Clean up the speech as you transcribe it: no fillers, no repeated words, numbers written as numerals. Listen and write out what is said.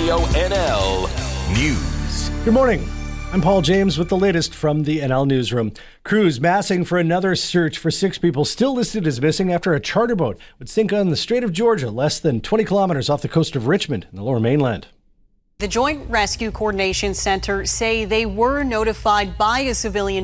Radio NL News. Good morning. I'm Paul James with the latest from the NL Newsroom. Crews massing for another search for 6 people still listed as missing after a charter boat would sink on the Strait of Georgia, less than 20 kilometers off the coast of Richmond in the Lower Mainland. The Joint Rescue Coordination Center say they were notified by a civilian